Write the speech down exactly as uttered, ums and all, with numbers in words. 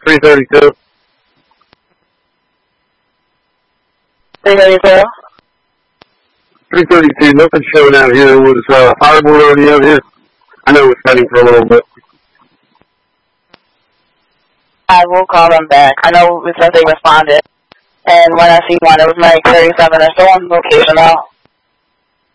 three thirty-two. three thirty-two? three thirty-two, nothing showing out here. Was uh, Fireball already out here? I know it was heading for a little bit. I will call them back. I know it said they responded. And when I see one, it was Mike thirty-seven. They're still on location now.